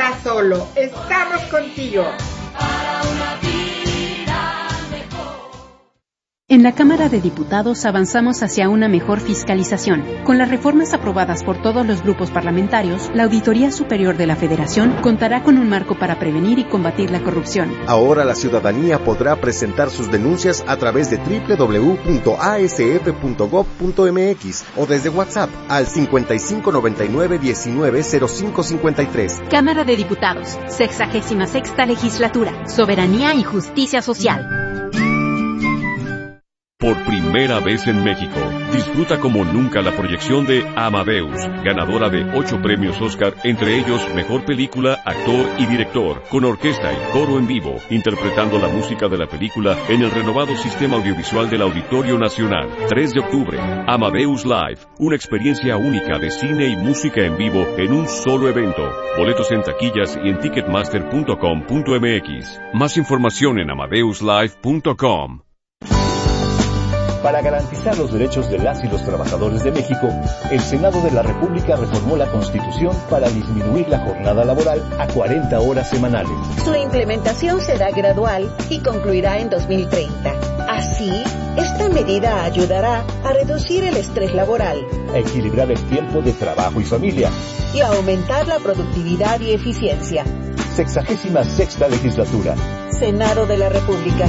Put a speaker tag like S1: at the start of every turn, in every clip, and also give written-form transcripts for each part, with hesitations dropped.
S1: estás solo, estamos contigo.
S2: En la Cámara de Diputados avanzamos hacia una mejor fiscalización. Con las reformas aprobadas por todos los grupos parlamentarios, la Auditoría Superior de la Federación contará con un marco para prevenir y combatir la corrupción.
S3: Ahora la ciudadanía podrá presentar sus denuncias a través de www.asf.gov.mx o desde WhatsApp al 5599-190553.
S2: Cámara de Diputados, 66ª Legislatura, Soberanía y Justicia Social.
S4: Por primera vez en México, disfruta como nunca la proyección de Amadeus, ganadora de 8 premios Oscar, entre ellos Mejor Película, Actor y Director, con orquesta y coro en vivo, interpretando la música de la película en el renovado sistema audiovisual del Auditorio Nacional. 3 de octubre, Amadeus Live, una experiencia única de cine y música en vivo en un solo evento. Boletos en taquillas y en ticketmaster.com.mx. Más información en amadeuslive.com.
S5: Para garantizar los derechos de las y los trabajadores de México, el Senado de la República reformó la Constitución para disminuir la jornada laboral a 40 horas semanales.
S6: Su implementación será gradual y concluirá en 2030. Así, esta medida ayudará a reducir el estrés laboral,
S5: a equilibrar el tiempo de trabajo y familia
S6: y a aumentar la productividad y eficiencia.
S5: 66ª Legislatura.
S6: Senado de la República.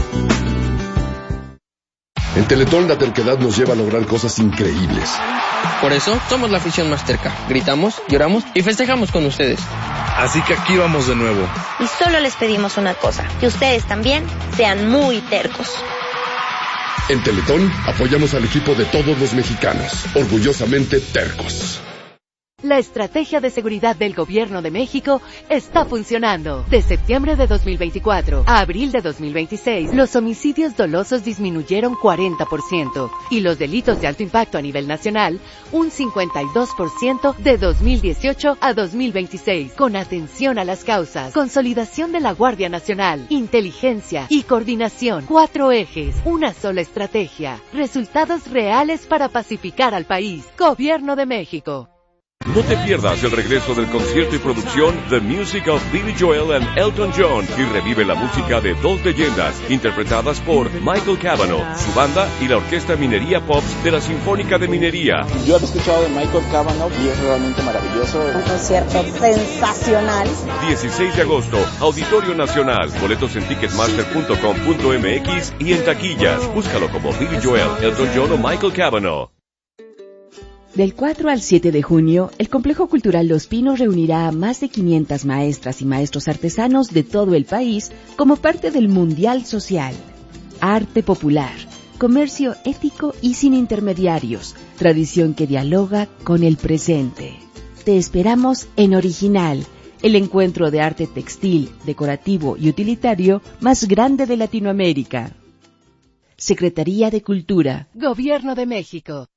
S7: En Teletón la terquedad nos lleva a lograr cosas increíbles.
S8: Por eso somos la afición más terca. Gritamos, lloramos y festejamos con ustedes.
S9: Así que aquí vamos de nuevo.
S10: Y solo les pedimos una cosa, que ustedes también sean muy tercos.
S7: En Teletón apoyamos al equipo de todos los mexicanos, orgullosamente tercos.
S11: La estrategia de seguridad del Gobierno de México está funcionando. De septiembre de 2024 a abril de 2026, los homicidios dolosos disminuyeron 40% y los delitos de alto impacto a nivel nacional un 52% de 2018 a 2026. Con atención a las causas, consolidación de la Guardia Nacional, inteligencia y coordinación. 4 ejes, una sola estrategia. Resultados reales para pacificar al país. Gobierno de México.
S4: No te pierdas el regreso del concierto y producción The Music of Billy Joel and Elton John y revive la música de 2 leyendas interpretadas por Michael Cavanaugh, su banda y la Orquesta Minería Pops de la Sinfónica de Minería.
S12: Yo he escuchado de Michael Cavanaugh y es realmente maravilloso.
S13: Un concierto sensacional.
S4: 16 de agosto, Auditorio Nacional. Boletos en ticketmaster.com.mx y en taquillas. Búscalo como Billy Joel, Elton John o Michael Cavanaugh.
S14: Del 4 al 7 de junio, el Complejo Cultural Los Pinos reunirá a más de 500 maestras y maestros artesanos de todo el país como parte del Mundial Social. Arte popular, comercio ético y sin intermediarios, tradición que dialoga con el presente. Te esperamos en Original, el encuentro de arte textil, decorativo y utilitario más grande de Latinoamérica. Secretaría de Cultura.
S11: Gobierno de México.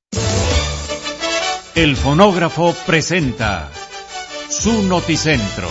S15: El fonógrafo presenta su noticentro.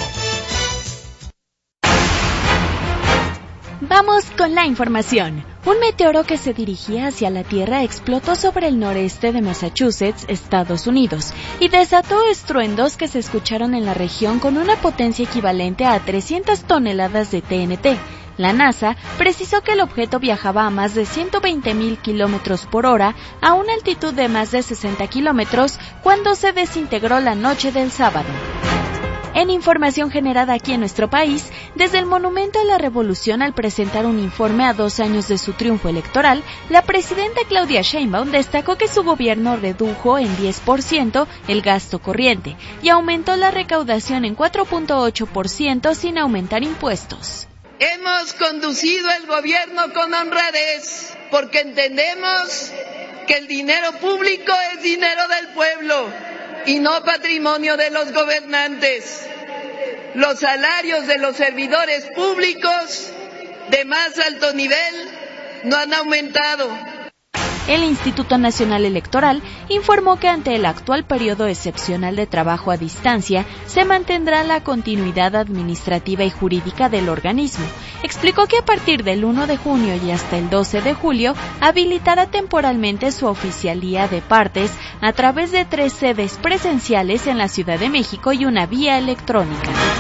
S16: Vamos con la información. Un meteoro que se dirigía hacia la Tierra explotó sobre el noreste de Massachusetts, Estados Unidos, y desató estruendos que se escucharon en la región con una potencia equivalente a 300 toneladas de TNT. La NASA precisó que el objeto viajaba a más de 120,000 kilómetros por hora a una altitud de más de 60 kilómetros cuando se desintegró la noche del sábado. En información generada aquí en nuestro país, desde el Monumento a la Revolución al presentar un informe a 2 años de su triunfo electoral, la presidenta Claudia Sheinbaum destacó que su gobierno redujo en 10% el gasto corriente y aumentó la recaudación en 4.8% sin aumentar impuestos.
S17: Hemos conducido el gobierno con honradez porque entendemos que el dinero público es dinero del pueblo y no patrimonio de los gobernantes. Los salarios de los servidores públicos de más alto nivel no han aumentado.
S16: El Instituto Nacional Electoral informó que ante el actual periodo excepcional de trabajo a distancia, se mantendrá la continuidad administrativa y jurídica del organismo. Explicó que a partir del 1 de junio y hasta el 12 de julio, habilitará temporalmente su oficialía de partes a través de 3 sedes presenciales en la Ciudad de México y una vía electrónica.